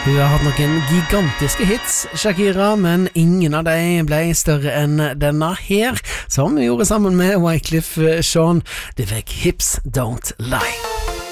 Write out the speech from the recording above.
Hun har hatt noen gigantiske hits, Shakira, men ingen av dem ble større enn denne her, som vi gjorde sammen med Wyclef Jean. Det fikk Hips Don't Lie.